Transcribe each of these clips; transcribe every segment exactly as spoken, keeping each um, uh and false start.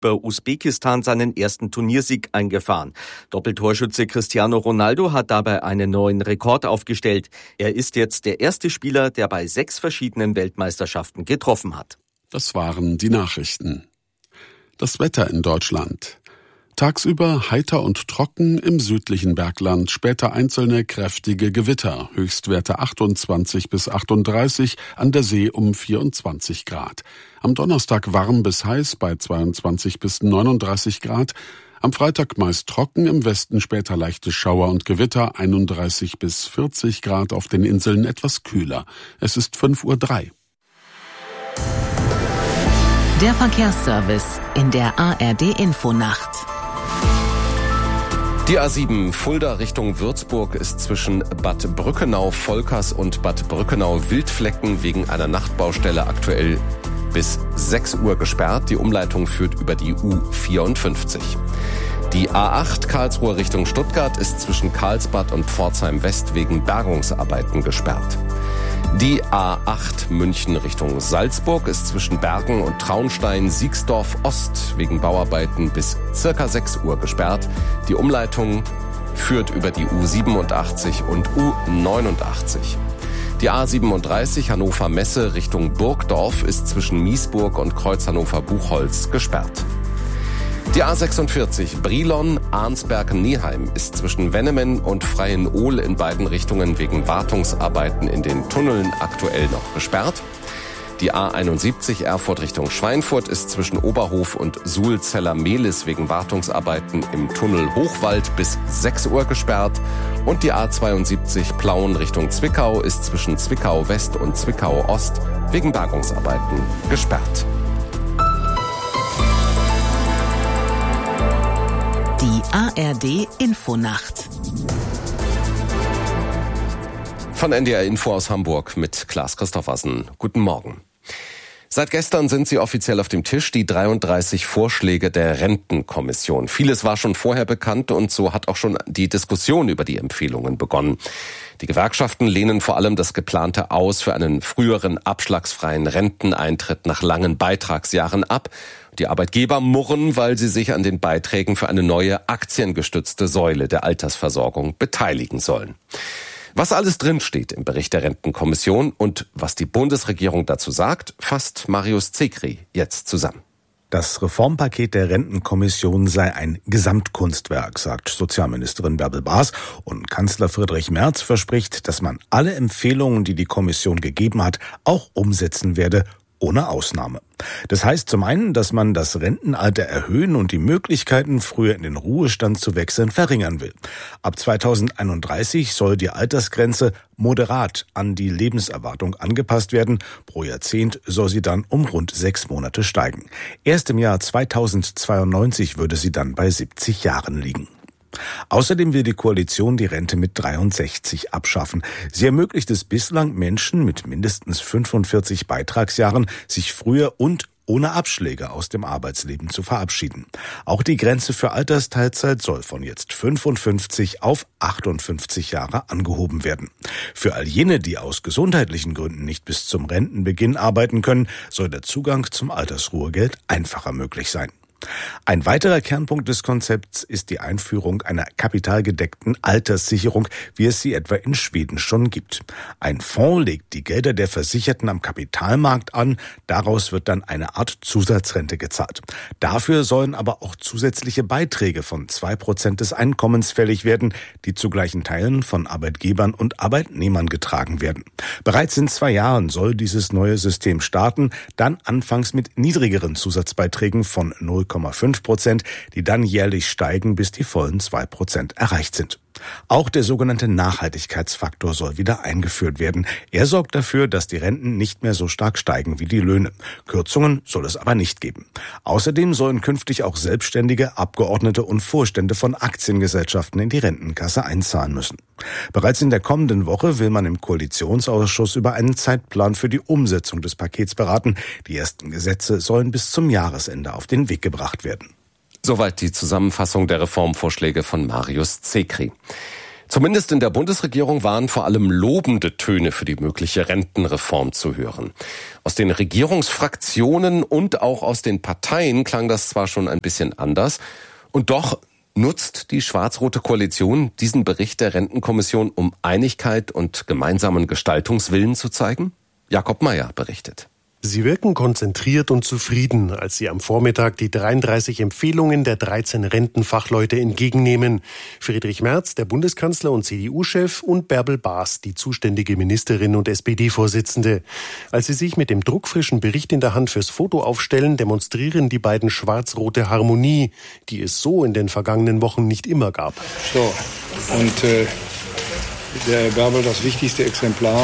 über Usbekistan seinen ersten Turniersieg eingefahren. Doppeltorschütze Cristiano Ronaldo hat dabei einen neuen Rekord aufgestellt. Er ist jetzt der erste Spieler, der bei sechs verschiedenen Weltmeisterschaften getroffen hat. Das waren die Nachrichten. Das Wetter in Deutschland. Tagsüber heiter und trocken, im südlichen Bergland später einzelne kräftige Gewitter, Höchstwerte achtundzwanzig bis achtunddreißig, an der See um vierundzwanzig Grad. Am Donnerstag warm bis heiß bei zweiundzwanzig bis neununddreißig Grad. Am Freitag meist trocken, im Westen später leichte Schauer und Gewitter, einunddreißig bis vierzig Grad, auf den Inseln etwas kühler. Es ist fünf Uhr drei. Der Verkehrsservice in der A R D-Infonacht. Die A sieben Fulda Richtung Würzburg ist zwischen Bad Brückenau-Volkers und Bad Brückenau-Wildflecken wegen einer Nachtbaustelle aktuell bis sechs Uhr gesperrt. Die Umleitung führt über die U vierundfünfzig. Die A acht Karlsruhe Richtung Stuttgart ist zwischen Karlsbad und Pforzheim West wegen Bergungsarbeiten gesperrt. Die A acht München Richtung Salzburg ist zwischen Bergen und Traunstein-Siegsdorf Ost wegen Bauarbeiten bis circa sechs Uhr gesperrt. Die Umleitung führt über die U siebenundachtzig und U neunundachtzig. Die A siebenunddreißig Hannover Messe Richtung Burgdorf ist zwischen Miesburg und Kreuz Hannover-Buchholz gesperrt. Die A sechsundvierzig Brilon-Arnsberg-Neheim ist zwischen Wennemen und Freienohl in beiden Richtungen wegen Wartungsarbeiten in den Tunneln aktuell noch gesperrt. Die A einundsiebzig Erfurt Richtung Schweinfurt ist zwischen Oberhof und Suhlzeller-Mehlis wegen Wartungsarbeiten im Tunnel Hochwald bis sechs Uhr gesperrt. Und die A zweiundsiebzig Plauen Richtung Zwickau ist zwischen Zwickau West und Zwickau Ost wegen Bergungsarbeiten gesperrt. Die A R D-Infonacht. Von N D R Info aus Hamburg mit Klaas Christoffersen. Guten Morgen. Seit gestern sind sie offiziell auf dem Tisch, die dreiunddreißig Vorschläge der Rentenkommission. Vieles war schon vorher bekannt und so hat auch schon die Diskussion über die Empfehlungen begonnen. Die Gewerkschaften lehnen vor allem das geplante Aus für einen früheren abschlagsfreien Renteneintritt nach langen Beitragsjahren ab. Die Arbeitgeber murren, weil sie sich an den Beiträgen für eine neue aktiengestützte Säule der Altersversorgung beteiligen sollen. Was alles drinsteht im Bericht der Rentenkommission und was die Bundesregierung dazu sagt, fasst Marius Zekri jetzt zusammen. Das Reformpaket der Rentenkommission sei ein Gesamtkunstwerk, sagt Sozialministerin Bärbel Baas. Und Kanzler Friedrich Merz verspricht, dass man alle Empfehlungen, die die Kommission gegeben hat, auch umsetzen werde, ohne Ausnahme. Das heißt zum einen, dass man das Rentenalter erhöhen und die Möglichkeiten, früher in den Ruhestand zu wechseln, verringern will. Ab zweitausendeinunddreißig soll die Altersgrenze moderat an die Lebenserwartung angepasst werden. Pro Jahrzehnt soll sie dann um rund sechs Monate steigen. Erst im Jahr zweitausendzweiundneunzig würde sie dann bei siebzig Jahren liegen. Außerdem will die Koalition die Rente mit dreiundsechzig abschaffen. Sie ermöglicht es bislang Menschen mit mindestens fünfundvierzig Beitragsjahren, sich früher und ohne Abschläge aus dem Arbeitsleben zu verabschieden. Auch die Grenze für Altersteilzeit soll von jetzt fünfundfünfzig auf achtundfünfzig Jahre angehoben werden. Für all jene, die aus gesundheitlichen Gründen nicht bis zum Rentenbeginn arbeiten können, soll der Zugang zum Altersruhegeld einfacher möglich sein. Ein weiterer Kernpunkt des Konzepts ist die Einführung einer kapitalgedeckten Alterssicherung, wie es sie etwa in Schweden schon gibt. Ein Fonds legt die Gelder der Versicherten am Kapitalmarkt an, daraus wird dann eine Art Zusatzrente gezahlt. Dafür sollen aber auch zusätzliche Beiträge von zwei Prozent des Einkommens fällig werden, die zu gleichen Teilen von Arbeitgebern und Arbeitnehmern getragen werden. Bereits in zwei Jahren soll dieses neue System starten, dann anfangs mit niedrigeren Zusatzbeiträgen von null Komma fünf Prozent, die dann jährlich steigen, bis die vollen zwei Prozent erreicht sind. Auch der sogenannte Nachhaltigkeitsfaktor soll wieder eingeführt werden. Er sorgt dafür, dass die Renten nicht mehr so stark steigen wie die Löhne. Kürzungen soll es aber nicht geben. Außerdem sollen künftig auch Selbstständige, Abgeordnete und Vorstände von Aktiengesellschaften in die Rentenkasse einzahlen müssen. Bereits in der kommenden Woche will man im Koalitionsausschuss über einen Zeitplan für die Umsetzung des Pakets beraten. Die ersten Gesetze sollen bis zum Jahresende auf den Weg gebracht werden. Soweit die Zusammenfassung der Reformvorschläge von Marius Zekri. Zumindest in der Bundesregierung waren vor allem lobende Töne für die mögliche Rentenreform zu hören. Aus den Regierungsfraktionen und auch aus den Parteien klang das zwar schon ein bisschen anders, und doch nutzt die schwarz-rote Koalition diesen Bericht der Rentenkommission, um Einigkeit und gemeinsamen Gestaltungswillen zu zeigen? Jakob Mayer berichtet. Sie wirken konzentriert und zufrieden, als sie am Vormittag die dreiunddreißig Empfehlungen der dreizehn Rentenfachleute entgegennehmen. Friedrich Merz, der Bundeskanzler und C D U-Chef, und Bärbel Baas, die zuständige Ministerin und S P D-Vorsitzende. Als sie sich mit dem druckfrischen Bericht in der Hand fürs Foto aufstellen, demonstrieren die beiden schwarz-rote Harmonie, die es so in den vergangenen Wochen nicht immer gab. So, und äh, der Bärbel, das wichtigste Exemplar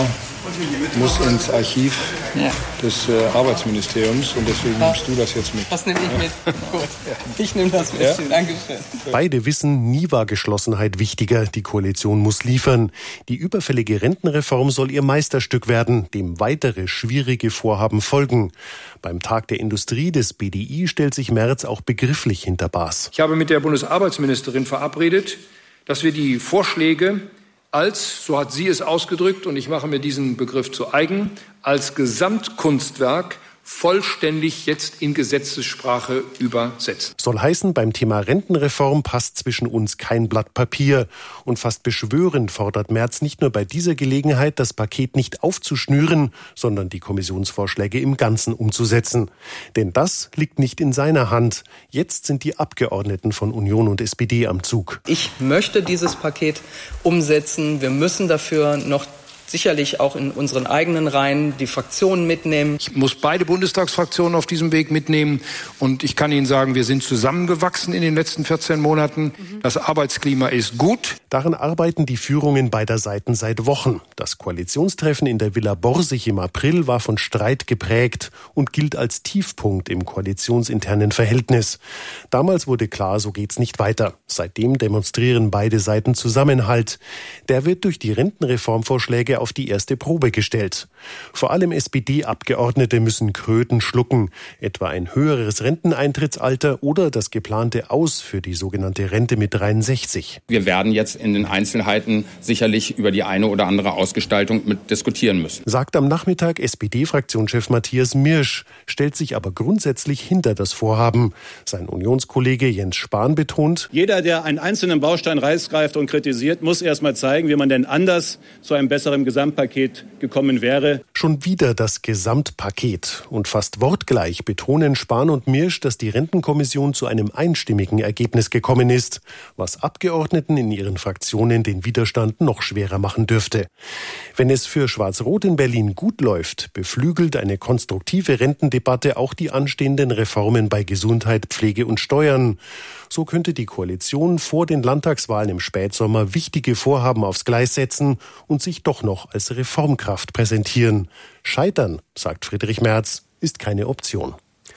muss ins Archiv ja. des äh, Arbeitsministeriums, und deswegen nimmst du das jetzt mit. Das nehme ich mit. Gut. Ich nehme das mit. Ja? Dankeschön. Beide wissen, nie war Geschlossenheit wichtiger. Die Koalition muss liefern. Die überfällige Rentenreform soll ihr Meisterstück werden, dem weitere schwierige Vorhaben folgen. Beim Tag der Industrie des B D I stellt sich Merz auch begrifflich hinter Baas. Ich habe mit der Bundesarbeitsministerin verabredet, dass wir die Vorschläge als, so hat sie es ausgedrückt, und ich mache mir diesen Begriff zu eigen, als Gesamtkunstwerk vollständig jetzt in Gesetzessprache übersetzen. Soll heißen, beim Thema Rentenreform passt zwischen uns kein Blatt Papier. Und fast beschwörend fordert Merz nicht nur bei dieser Gelegenheit, das Paket nicht aufzuschnüren, sondern die Kommissionsvorschläge im Ganzen umzusetzen. Denn das liegt nicht in seiner Hand. Jetzt sind die Abgeordneten von Union und S P D am Zug. Ich möchte dieses Paket umsetzen. Wir müssen dafür noch sicherlich auch in unseren eigenen Reihen die Fraktionen mitnehmen. Ich muss beide Bundestagsfraktionen auf diesem Weg mitnehmen. Und ich kann Ihnen sagen, wir sind zusammengewachsen in den letzten vierzehn Monaten. Das Arbeitsklima ist gut. Daran arbeiten die Führungen beider Seiten seit Wochen. Das Koalitionstreffen in der Villa Borsig im April war von Streit geprägt und gilt als Tiefpunkt im koalitionsinternen Verhältnis. Damals wurde klar, so geht's nicht weiter. Seitdem demonstrieren beide Seiten Zusammenhalt. Der wird durch die Rentenreformvorschläge auf die erste Probe gestellt. Vor allem S P D-Abgeordnete müssen Kröten schlucken, etwa ein höheres Renteneintrittsalter oder das geplante Aus für die sogenannte Rente mit dreiundsechzig. Wir werden jetzt in den Einzelheiten sicherlich über die eine oder andere Ausgestaltung mit diskutieren müssen. Sagt am Nachmittag S P D-Fraktionschef Matthias Mirsch, stellt sich aber grundsätzlich hinter das Vorhaben. Sein Unionskollege Jens Spahn betont: Jeder, der einen einzelnen Baustein rausgreift und kritisiert, muss erst mal zeigen, wie man denn anders zu einem besseren Gesamtpaket gekommen wäre. Schon wieder das Gesamtpaket. Und fast wortgleich betonen Spahn und Mirsch, dass die Rentenkommission zu einem einstimmigen Ergebnis gekommen ist, was Abgeordneten in ihren Fraktionen den Widerstand noch schwerer machen dürfte. Wenn es für Schwarz-Rot in Berlin gut läuft, beflügelt eine konstruktive Rentendebatte auch die anstehenden Reformen bei Gesundheit, Pflege und Steuern. So könnte die Koalition vor den Landtagswahlen im Spätsommer wichtige Vorhaben aufs Gleis setzen und sich doch noch als Reformkraft präsentieren. Scheitern, sagt Friedrich Merz, ist keine Option.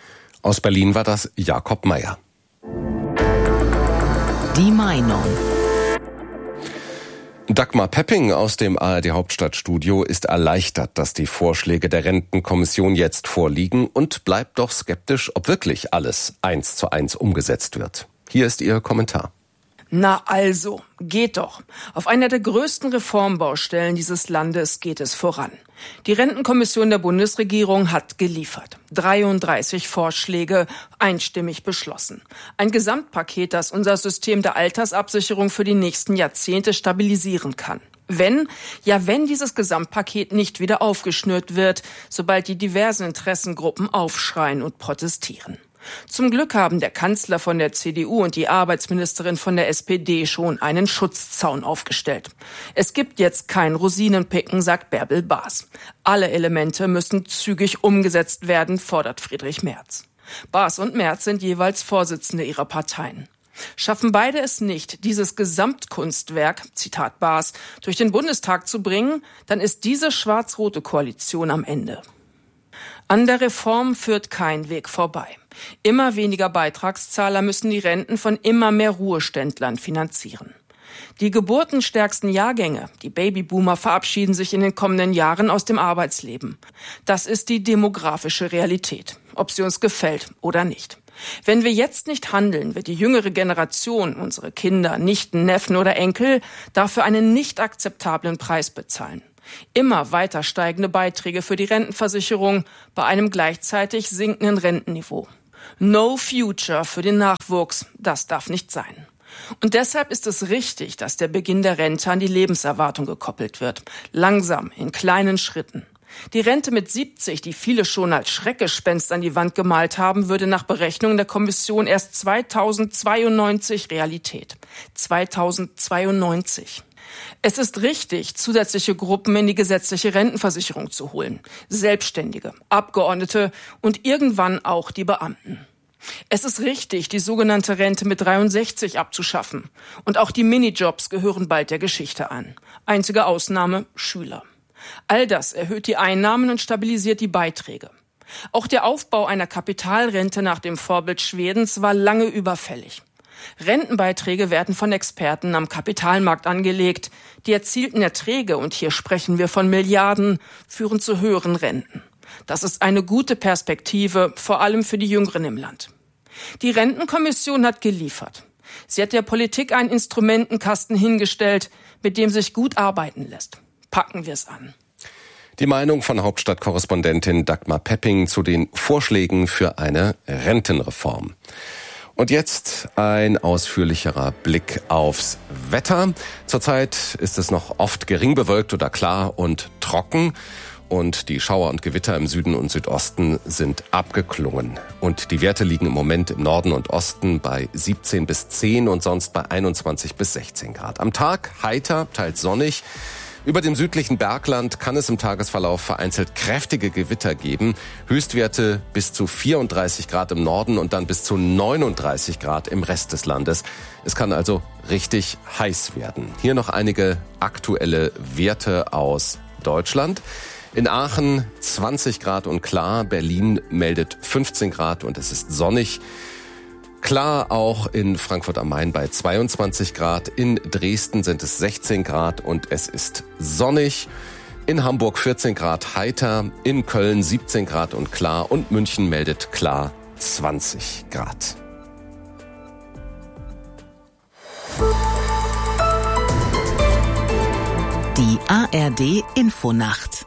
Aus Berlin war das Jakob Mayer. Die Meinung. Dagmar Pepping aus dem A R D-Hauptstadtstudio ist erleichtert, dass die Vorschläge der Rentenkommission jetzt vorliegen, und bleibt doch skeptisch, ob wirklich alles eins zu eins umgesetzt wird. Hier ist ihr Kommentar. Na also, geht doch. Auf einer der größten Reformbaustellen dieses Landes geht es voran. Die Rentenkommission der Bundesregierung hat geliefert. dreiunddreißig Vorschläge, einstimmig beschlossen. Ein Gesamtpaket, das unser System der Altersabsicherung für die nächsten Jahrzehnte stabilisieren kann. Wenn, ja wenn dieses Gesamtpaket nicht wieder aufgeschnürt wird, sobald die diversen Interessengruppen aufschreien und protestieren. Zum Glück haben der Kanzler von der C D U und die Arbeitsministerin von der S P D schon einen Schutzzaun aufgestellt. Es gibt jetzt kein Rosinenpicken, sagt Bärbel Baas. Alle Elemente müssen zügig umgesetzt werden, fordert Friedrich Merz. Baas und Merz sind jeweils Vorsitzende ihrer Parteien. Schaffen beide es nicht, dieses Gesamtkunstwerk, Zitat Baas, durch den Bundestag zu bringen, dann ist diese schwarz-rote Koalition am Ende. An der Reform führt kein Weg vorbei. Immer weniger Beitragszahler müssen die Renten von immer mehr Ruheständlern finanzieren. Die geburtenstärksten Jahrgänge, die Babyboomer, verabschieden sich in den kommenden Jahren aus dem Arbeitsleben. Das ist die demografische Realität, ob sie uns gefällt oder nicht. Wenn wir jetzt nicht handeln, wird die jüngere Generation, unsere Kinder, Nichten, Neffen oder Enkel, dafür einen nicht akzeptablen Preis bezahlen. Immer weiter steigende Beiträge für die Rentenversicherung bei einem gleichzeitig sinkenden Rentenniveau. No future für den Nachwuchs, das darf nicht sein. Und deshalb ist es richtig, dass der Beginn der Rente an die Lebenserwartung gekoppelt wird. Langsam, in kleinen Schritten. Die Rente mit siebzig, die viele schon als Schreckgespenst an die Wand gemalt haben, würde nach Berechnungen der Kommission erst zweitausendzweiundneunzig Realität. zweitausendzweiundneunzig. Es ist richtig, zusätzliche Gruppen in die gesetzliche Rentenversicherung zu holen. Selbstständige, Abgeordnete und irgendwann auch die Beamten. Es ist richtig, die sogenannte Rente mit dreiundsechzig abzuschaffen. Und auch die Minijobs gehören bald der Geschichte an. Einzige Ausnahme, Schüler. All das erhöht die Einnahmen und stabilisiert die Beiträge. Auch der Aufbau einer Kapitalrente nach dem Vorbild Schwedens war lange überfällig. Rentenbeiträge werden von Experten am Kapitalmarkt angelegt. Die erzielten Erträge, und hier sprechen wir von Milliarden, führen zu höheren Renten. Das ist eine gute Perspektive, vor allem für die Jüngeren im Land. Die Rentenkommission hat geliefert. Sie hat der Politik einen Instrumentenkasten hingestellt, mit dem sich gut arbeiten lässt. Packen wir es an. Die Meinung von Hauptstadtkorrespondentin Dagmar Pepping zu den Vorschlägen für eine Rentenreform. Und jetzt ein ausführlicherer Blick aufs Wetter. Zurzeit ist es noch oft gering bewölkt oder klar und trocken. Und die Schauer und Gewitter im Süden und Südosten sind abgeklungen. Und die Werte liegen im Moment im Norden und Osten bei siebzehn bis zehn und sonst bei einundzwanzig bis sechzehn Grad. Am Tag heiter, teils sonnig. Über dem südlichen Bergland kann es im Tagesverlauf vereinzelt kräftige Gewitter geben. Höchstwerte bis zu vierunddreißig Grad im Norden und dann bis zu neununddreißig Grad im Rest des Landes. Es kann also richtig heiß werden. Hier noch einige aktuelle Werte aus Deutschland. In Aachen zwanzig Grad und klar, Berlin meldet fünfzehn Grad und es ist sonnig. Klar auch in Frankfurt am Main bei zweiundzwanzig Grad, in Dresden sind es sechzehn Grad und es ist sonnig. In Hamburg vierzehn Grad heiter, in Köln siebzehn Grad und klar und München meldet klar zwanzig Grad. Die A R D Infonacht.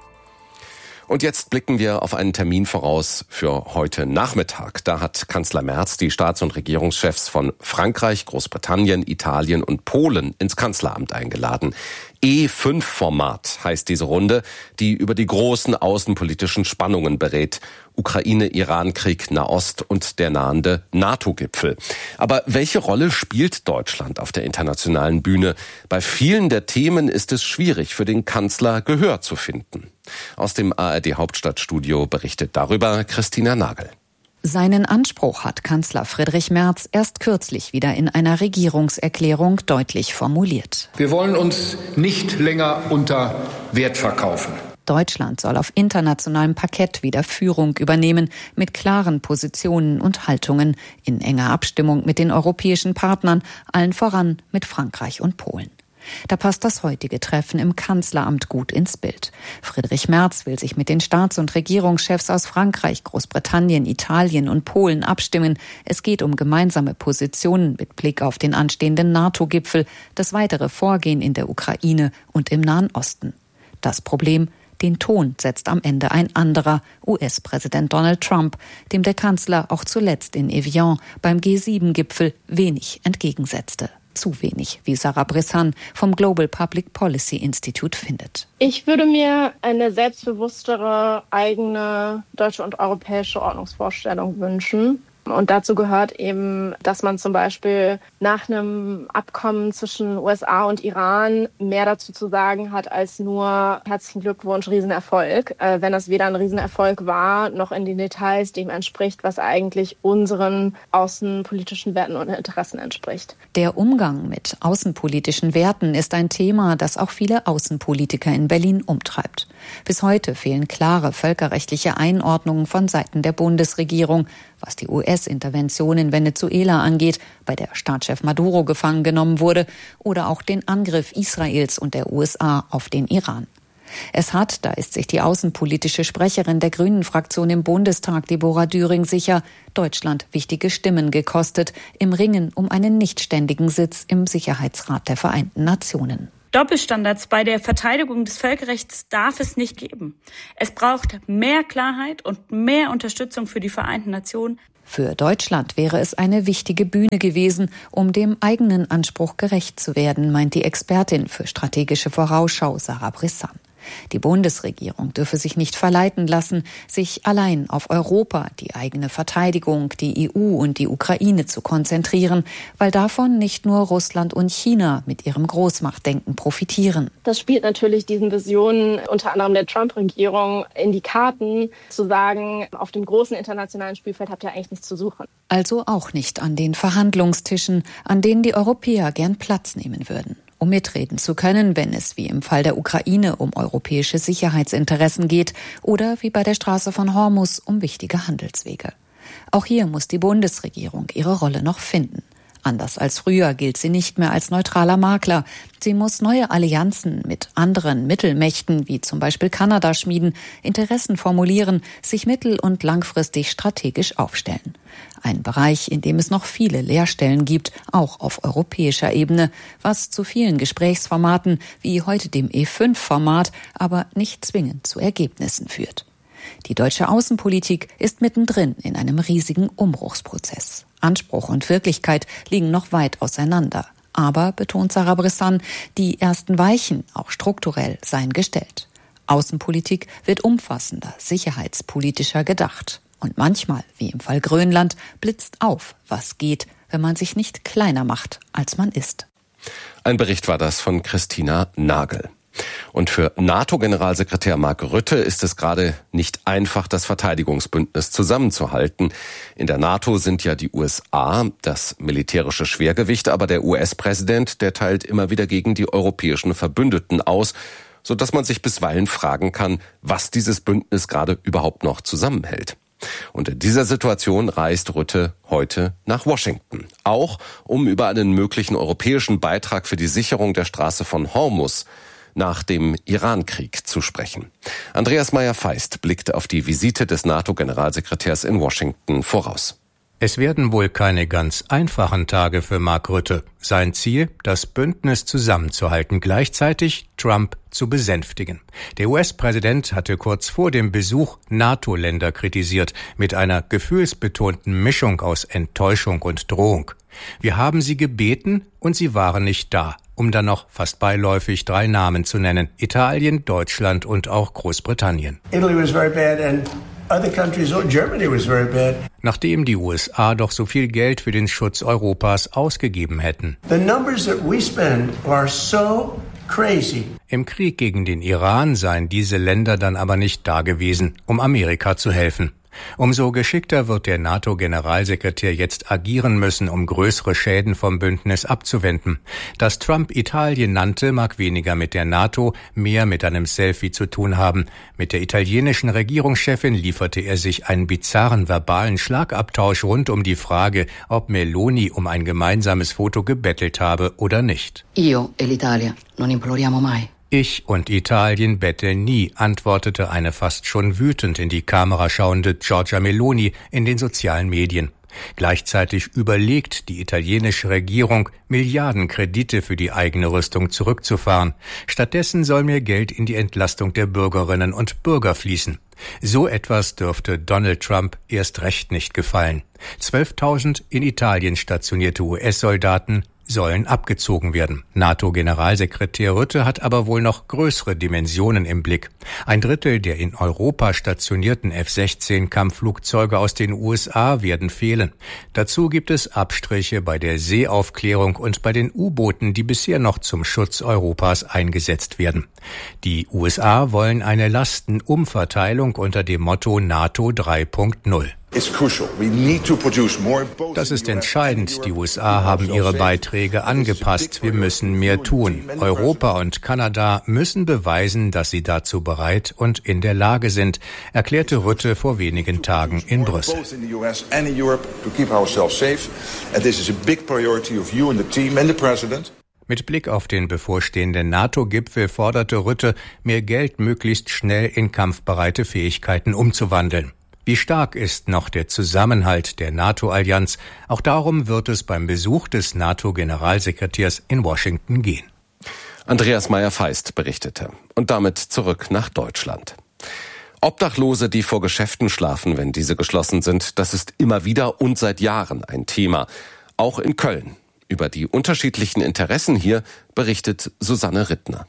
Und jetzt blicken wir auf einen Termin voraus für heute Nachmittag. Da hat Kanzler Merz die Staats- und Regierungschefs von Frankreich, Großbritannien, Italien und Polen ins Kanzleramt eingeladen. E fünf Format heißt diese Runde, die über die großen außenpolitischen Spannungen berät. Ukraine, Iran-Krieg, Nahost und der nahende NATO-Gipfel. Aber welche Rolle spielt Deutschland auf der internationalen Bühne? Bei vielen der Themen ist es schwierig, für den Kanzler Gehör zu finden. Aus dem A R D-Hauptstadtstudio berichtet darüber Christina Nagel. Seinen Anspruch hat Kanzler Friedrich Merz erst kürzlich wieder in einer Regierungserklärung deutlich formuliert. Wir wollen uns nicht länger unter Wert verkaufen. Deutschland soll auf internationalem Parkett wieder Führung übernehmen, mit klaren Positionen und Haltungen, in enger Abstimmung mit den europäischen Partnern, allen voran mit Frankreich und Polen. Da passt das heutige Treffen im Kanzleramt gut ins Bild. Friedrich Merz will sich mit den Staats- und Regierungschefs aus Frankreich, Großbritannien, Italien und Polen abstimmen. Es geht um gemeinsame Positionen mit Blick auf den anstehenden NATO-Gipfel, das weitere Vorgehen in der Ukraine und im Nahen Osten. Das Problem: Den Ton setzt am Ende ein anderer, U S-Präsident Donald Trump, dem der Kanzler auch zuletzt in Evian beim G sieben Gipfel wenig entgegensetzte. Zu wenig, wie Sarah Brissan vom Global Public Policy Institute findet. Ich würde mir eine selbstbewusstere, eigene deutsche und europäische Ordnungsvorstellung wünschen. Und dazu gehört eben, dass man zum Beispiel nach einem Abkommen zwischen U S A und Iran mehr dazu zu sagen hat als nur herzlichen Glückwunsch, Riesenerfolg. Äh, wenn das weder ein Riesenerfolg war, noch in den Details dem entspricht, was eigentlich unseren außenpolitischen Werten und Interessen entspricht. Der Umgang mit außenpolitischen Werten ist ein Thema, das auch viele Außenpolitiker in Berlin umtreibt. Bis heute fehlen klare völkerrechtliche Einordnungen von Seiten der Bundesregierung, was die U S-Intervention in Venezuela angeht, bei der Staatschef Maduro gefangen genommen wurde, oder auch den Angriff Israels und der U S A auf den Iran. Es hat, da ist sich die außenpolitische Sprecherin der Grünen-Fraktion im Bundestag, Deborah Düring, sicher, Deutschland wichtige Stimmen gekostet im Ringen um einen nichtständigen Sitz im Sicherheitsrat der Vereinten Nationen. Doppelstandards bei der Verteidigung des Völkerrechts darf es nicht geben. Es braucht mehr Klarheit und mehr Unterstützung für die Vereinten Nationen. Für Deutschland wäre es eine wichtige Bühne gewesen, um dem eigenen Anspruch gerecht zu werden, meint die Expertin für strategische Vorausschau Sarah Brissan. Die Bundesregierung dürfe sich nicht verleiten lassen, sich allein auf Europa, die eigene Verteidigung, die E U und die Ukraine zu konzentrieren, weil davon nicht nur Russland und China mit ihrem Großmachtdenken profitieren. Das spielt natürlich diesen Visionen unter anderem der Trump-Regierung in die Karten, zu sagen, auf dem großen internationalen Spielfeld habt ihr eigentlich nichts zu suchen. Also auch nicht an den Verhandlungstischen, an denen die Europäer gern Platz nehmen würden. Um mitreden zu können, wenn es wie im Fall der Ukraine um europäische Sicherheitsinteressen geht oder wie bei der Straße von Hormuz um wichtige Handelswege. Auch hier muss die Bundesregierung ihre Rolle noch finden. Anders als früher gilt sie nicht mehr als neutraler Makler. Sie muss neue Allianzen mit anderen Mittelmächten, wie zum Beispiel Kanada, schmieden, Interessen formulieren, sich mittel- und langfristig strategisch aufstellen. Ein Bereich, in dem es noch viele Leerstellen gibt, auch auf europäischer Ebene, was zu vielen Gesprächsformaten wie heute dem E fünf Format aber nicht zwingend zu Ergebnissen führt. Die deutsche Außenpolitik ist mittendrin in einem riesigen Umbruchsprozess. Anspruch und Wirklichkeit liegen noch weit auseinander. Aber, betont Sarah Brissan, die ersten Weichen, auch strukturell, seien gestellt. Außenpolitik wird umfassender, sicherheitspolitischer gedacht. Und manchmal, wie im Fall Grönland, blitzt auf, was geht, wenn man sich nicht kleiner macht, als man ist. Ein Bericht war das von Christina Nagel. Und für NATO-Generalsekretär Mark Rutte ist es gerade nicht einfach, das Verteidigungsbündnis zusammenzuhalten. In der NATO sind ja die U S A das militärische Schwergewicht, aber der U S-Präsident, der teilt immer wieder gegen die europäischen Verbündeten aus, sodass man sich bisweilen fragen kann, was dieses Bündnis gerade überhaupt noch zusammenhält. Und in dieser Situation reist Rutte heute nach Washington. Auch um über einen möglichen europäischen Beitrag für die Sicherung der Straße von Hormuz nach dem Iran-Krieg zu sprechen. Andreas Meyer-Feist blickt auf die Visite des NATO-Generalsekretärs in Washington voraus. Es werden wohl keine ganz einfachen Tage für Mark Rutte. Sein Ziel, das Bündnis zusammenzuhalten, gleichzeitig Trump zu besänftigen. Der U S-Präsident hatte kurz vor dem Besuch NATO-Länder kritisiert, mit einer gefühlsbetonten Mischung aus Enttäuschung und Drohung. Wir haben sie gebeten und sie waren nicht da, um dann noch fast beiläufig drei Namen zu nennen: Italien, Deutschland und auch Großbritannien. Italy was very bad and other countries, oh, Germany was very bad. Nachdem die U S A doch so viel Geld für den Schutz Europas ausgegeben hätten. The numbers that we spend are so crazy. Im Krieg gegen den Iran seien diese Länder dann aber nicht da gewesen, um Amerika zu helfen. Umso geschickter wird der NATO-Generalsekretär jetzt agieren müssen, um größere Schäden vom Bündnis abzuwenden. Dass Trump Italien nannte, mag weniger mit der NATO, mehr mit einem Selfie zu tun haben. Mit der italienischen Regierungschefin lieferte er sich einen bizarren verbalen Schlagabtausch rund um die Frage, ob Meloni um ein gemeinsames Foto gebettelt habe oder nicht. Io e l'Italia non imploriamo mai. Ich und Italien betteln nie, antwortete eine fast schon wütend in die Kamera schauende Giorgia Meloni in den sozialen Medien. Gleichzeitig überlegt die italienische Regierung, Milliardenkredite für die eigene Rüstung zurückzufahren. Stattdessen soll mehr Geld in die Entlastung der Bürgerinnen und Bürger fließen. So etwas dürfte Donald Trump erst recht nicht gefallen. zwölftausend in Italien stationierte U S-Soldaten sollen abgezogen werden. NATO-Generalsekretär Rutte hat aber wohl noch größere Dimensionen im Blick. Ein Drittel der in Europa stationierten F sechzehn Kampfflugzeuge aus den U S A werden fehlen. Dazu gibt es Abstriche bei der Seeaufklärung und bei den U-Booten, die bisher noch zum Schutz Europas eingesetzt werden. Die U S A wollen eine Lastenumverteilung unter dem Motto NATO drei Punkt null. Das ist entscheidend. Die U S A haben ihre Beiträge angepasst. Wir müssen mehr tun. Europa und Kanada müssen beweisen, dass sie dazu bereit und in der Lage sind, erklärte Rutte vor wenigen Tagen in Brüssel. Mit Blick auf den bevorstehenden NATO-Gipfel forderte Rutte, mehr Geld möglichst schnell in kampfbereite Fähigkeiten umzuwandeln. Wie stark ist noch der Zusammenhalt der NATO-Allianz? Auch darum wird es beim Besuch des NATO-Generalsekretärs in Washington gehen. Andreas Meyer-Feist berichtete. Und damit zurück nach Deutschland. Obdachlose, die vor Geschäften schlafen, wenn diese geschlossen sind, das ist immer wieder und seit Jahren ein Thema. Auch in Köln. Über die unterschiedlichen Interessen hier berichtet Susanne Rittner.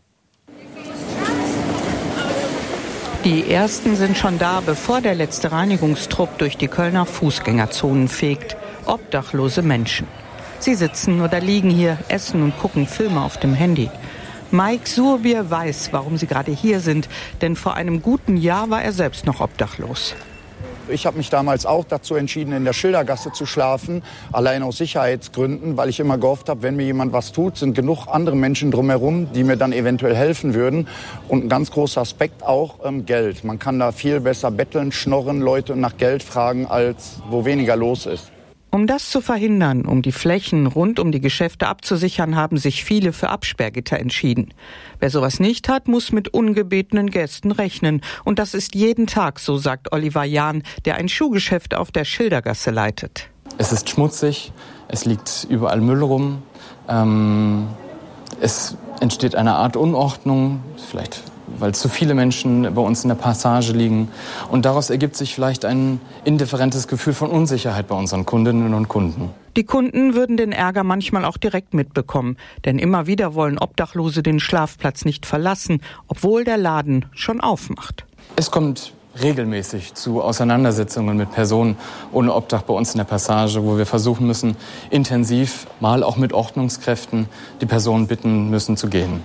Die ersten sind schon da, bevor der letzte Reinigungstrupp durch die Kölner Fußgängerzonen fegt. Obdachlose Menschen. Sie sitzen oder liegen hier, essen und gucken Filme auf dem Handy. Mike Surbier weiß, warum sie gerade hier sind, denn vor einem guten Jahr war er selbst noch obdachlos. Ich habe mich damals auch dazu entschieden, in der Schildergasse zu schlafen, allein aus Sicherheitsgründen, weil ich immer gehofft habe, wenn mir jemand was tut, sind genug andere Menschen drumherum, die mir dann eventuell helfen würden. Und ein ganz großer Aspekt auch ähm, Geld. Man kann da viel besser betteln, schnorren, Leute nach Geld fragen, als wo weniger los ist. Um das zu verhindern, um die Flächen rund um die Geschäfte abzusichern, haben sich viele für Absperrgitter entschieden. Wer sowas nicht hat, muss mit ungebetenen Gästen rechnen. Und das ist jeden Tag, so sagt Oliver Jahn, der ein Schuhgeschäft auf der Schildergasse leitet. Es ist schmutzig, es liegt überall Müll rum, ähm, es entsteht eine Art Unordnung, vielleicht weil zu viele Menschen bei uns in der Passage liegen. Und daraus ergibt sich vielleicht ein indifferentes Gefühl von Unsicherheit bei unseren Kundinnen und Kunden. Die Kunden würden den Ärger manchmal auch direkt mitbekommen. Denn immer wieder wollen Obdachlose den Schlafplatz nicht verlassen, obwohl der Laden schon aufmacht. Es kommt regelmäßig zu Auseinandersetzungen mit Personen ohne Obdach bei uns in der Passage, wo wir versuchen müssen, intensiv, mal auch mit Ordnungskräften, die Personen bitten müssen zu gehen.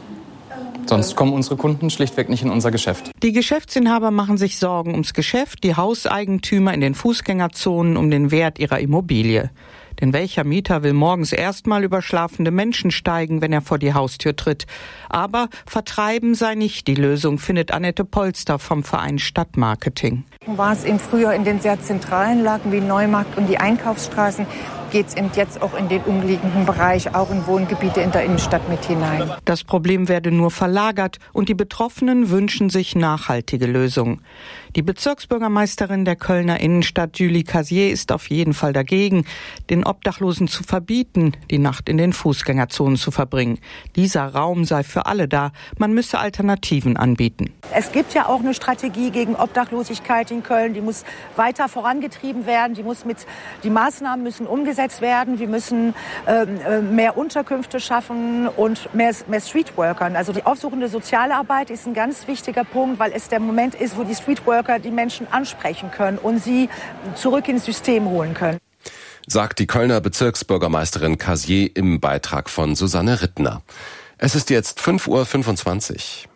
Sonst kommen unsere Kunden schlichtweg nicht in unser Geschäft. Die Geschäftsinhaber machen sich Sorgen ums Geschäft, die Hauseigentümer in den Fußgängerzonen um den Wert ihrer Immobilie. Denn welcher Mieter will morgens erstmal über schlafende Menschen steigen, wenn er vor die Haustür tritt? Aber vertreiben sei nicht die Lösung, findet Annette Polster vom Verein Stadtmarketing. War es eben früher in den sehr zentralen Lagen wie Neumarkt und die Einkaufsstraßen, geht es eben jetzt auch in den umliegenden Bereich, auch in Wohngebiete in der Innenstadt mit hinein. Das Problem werde nur verlagert und die Betroffenen wünschen sich nachhaltige Lösungen. Die Bezirksbürgermeisterin der Kölner Innenstadt, Julie Casier, ist auf jeden Fall dagegen, den Obdachlosen zu verbieten, die Nacht in den Fußgängerzonen zu verbringen. Dieser Raum sei für alle da, man müsse Alternativen anbieten. Es gibt ja auch eine Strategie gegen Obdachlosigkeit in Köln, die muss weiter vorangetrieben werden, die muss mit, die Maßnahmen müssen umgesetzt werden, wir müssen äh, mehr Unterkünfte schaffen und mehr, mehr Streetworkern. Also die aufsuchende Sozialarbeit ist ein ganz wichtiger Punkt, weil es der Moment ist, wo die Streetworker die Menschen ansprechen können und sie zurück ins System holen können. Sagt die Kölner Bezirksbürgermeisterin Casier im Beitrag von Susanne Rittner. Es ist jetzt fünf Uhr fünfundzwanzig.